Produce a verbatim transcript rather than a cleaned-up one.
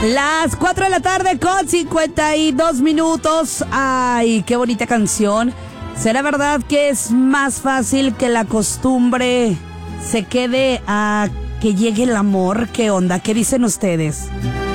Las cuatro de la tarde con cincuenta y dos minutos. Ay, qué bonita canción. ¿Será verdad que es más fácil que la costumbre se quede a que llegue el amor? ¿Qué onda? ¿Qué dicen ustedes?